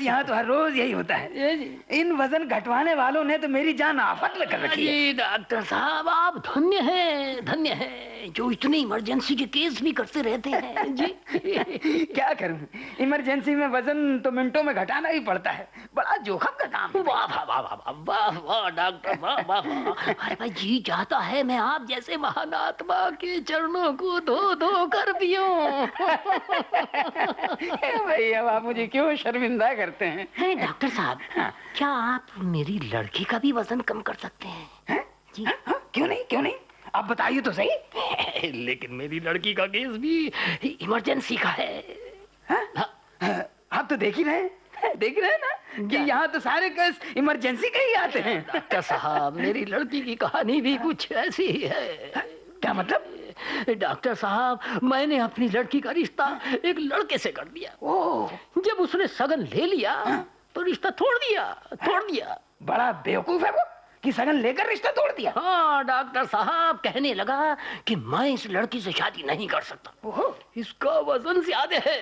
यहाँ तो हर रोज यही होता है। इन वजन घटवाने वालों ने तो मेरी जान आफत में कर रखी है। डॉक्टर साहब आप धन्य हैं जो इतनी इमरजेंसी के केस भी करते रहते हैं जी। क्या करूं, इमरजेंसी में वजन तो मिनटों में घटाना ही पड़ता है, बड़ा जोखिम का काम है। वाह वाह वाह वाह वाह वाह डॉक्टर वाह वाह। अरे भाई जी चाहता है मैं आप जैसे महान आत्मा के चरणों को धो धो कर पियूं। भैया आप मुझे क्यों शर्मिंदा करते हैं? डॉक्टर साहब क्या आप मेरी लड़की का भी वजन कम कर सकते हैं? जी क्यों नहीं, आप बताइए तो सही। लेकिन मेरी लड़की का केस भी इमरजेंसी का है। आप तो देख ही रहे हैं ना कि यहाँ तो सारे केस इमरजेंसी के ही आते हैं। डॉक्टर साहब मेरी लड़की की कहानी भी कुछ ऐसी ही है। क्या मतलब? डॉक्टर साहब मैंने अपनी लड़की का रिश्ता एक लड़के से कर दिया। जब उसने सगन ले लिया तो रिश्ता तोड़ दिया। बड़ा बेवकूफ है वो कि सगन लेकर रिश्ता तोड़ दिया। हाँ डॉक्टर साहब कहने लगा कि मैं इस लड़की से शादी नहीं कर सकता, इसका वजन ज्यादा है।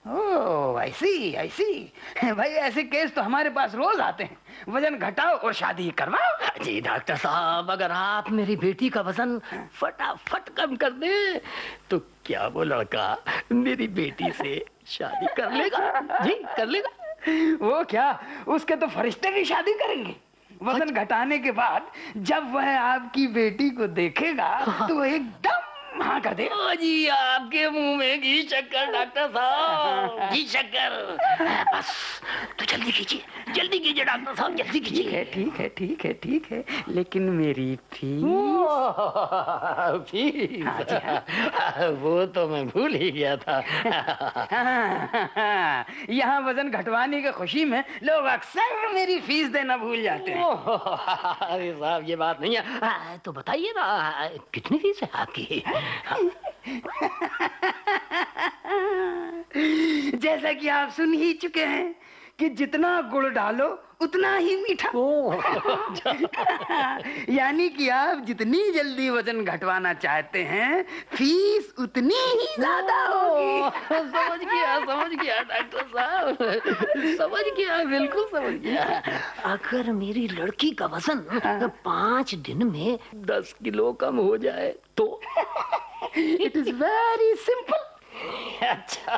ऐसी भाई ऐसे केस तो हमारे पास रोज आते हैं। वजन घटाओ और शादी करवाओ। जी डॉक्टर साहब अगर आप मेरी बेटी का वजन फटाफट कम कर दे तो क्या वो लड़का मेरी बेटी से शादी कर लेगा? जी कर लेगा। वो क्या, उसके तो फरिश्ते भी शादी करेंगे। वजन घटाने के बाद जब वह आपकी बेटी को देखेगा तो वो एकदम हाँ कर दे। जी आपके मुंह में घी शक्कर डॉक्टर साहब, घी शक्कर। बस तो जल्दी कीजिए डॉक्टर साहब, जल्दी कीजिए। ठीक है लेकिन मेरी फीस? वो तो मैं भूल ही गया था। यहाँ वजन घटवाने की खुशी में लोग अक्सर मेरी फीस देना भूल जाते हैं। अरे साहब ये बात नहीं है, तो बताइए ना कितनी फीस है आपकी? जैसा कि आप सुन ही चुके हैं कि जितना गुड़ डालो उतना ही मीठा। यानी कि आप जितनी जल्दी वजन घटवाना चाहते हैं फीस उतनी ही ज्यादा होगी। समझ गया डॉक्टर साहब, समझ गया, बिल्कुल समझ गया। अगर मेरी लड़की का वजन 5 दिन में 10 किलो कम हो जाए तो? It is very simple. अच्छा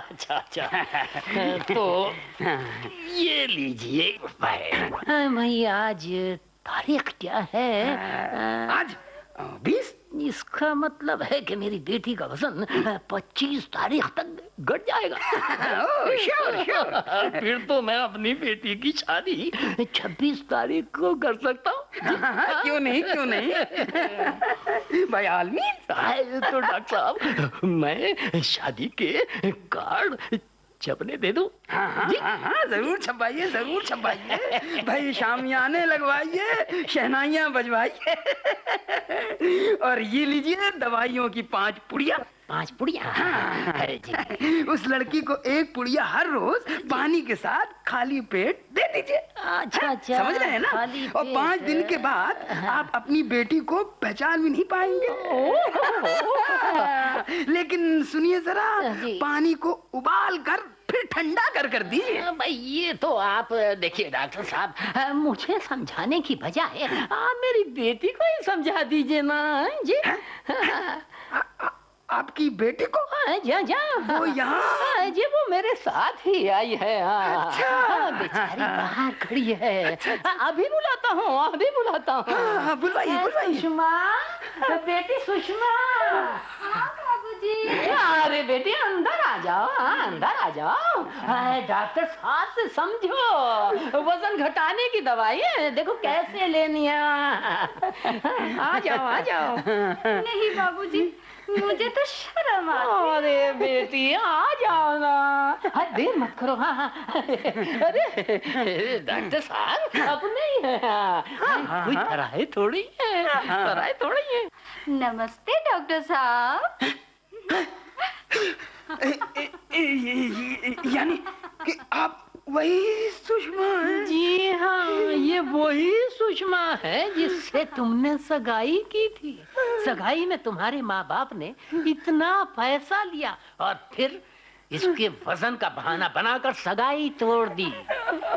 तो ये लीजिए। भाई आज तारीख क्या है? आज 20। इसका मतलब है कि मेरी बेटी का वजन 25 तारीख तक घट जाएगा। श्योर। फिर तो मैं अपनी बेटी की शादी 26 तारीख को कर सकता हूँ। क्यों नहीं भाई आलमी। तो डॉक्टर साहब मैं शादी के कार्ड छपने दे दूं? हाँ जरूर छपाइए भाई, शामियाने लगवाइए, शहनाइयां बजवाइए और ये लीजिए दवाइयों की 5 पुड़िया। 5 पुड़िया? अरे जी उस लड़की को 1 पुड़िया हर रोज पानी के साथ खाली पेट दे दीजिए। अच्छा समझ रहे हैं ना? और 5 दिन के बाद आप अपनी बेटी को पहचान भी नहीं पाएंगे। लेकिन सुनिए जरा, पानी को उबाल कर फिर ठंडा कर दीजिए। भाई ये तो आप देखिए डॉक्टर साहब मुझे समझाने की बजाय आप मेरी बेटी को ही समझा दीजिए ना जी। आपकी बेटी को? जा वो यहाँ जी वो मेरे साथ ही आई है। अच्छा। बेचारी बाहर खड़ी है। अभी बुलाता हूँ। बुलवाइए। सुषमा, बेटी सुषमा। बाबूजी। अरे बेटी अंदर आ जाओ। डॉक्टर साहब से समझो, वजन घटाने की दवाई है, देखो कैसे लेनी है। आ जाओ। नहीं बाबूजी मुझे तो शर्म आती है। अरे बेटी आ जाओ ना, देर मत करो। हाँ अरे डॉक्टर साहब अपने ही है, कोई तराई थोड़ी है। नमस्ते डॉक्टर साहब। यानी कि आप वही सुषमा हैं? जी हाँ ये वही सुषमा है जिससे तुमने सगाई की थी। सगाई में तुम्हारे माँ बाप ने इतना पैसा लिया और फिर इसके वजन का बहाना बनाकर सगाई तोड़ दी।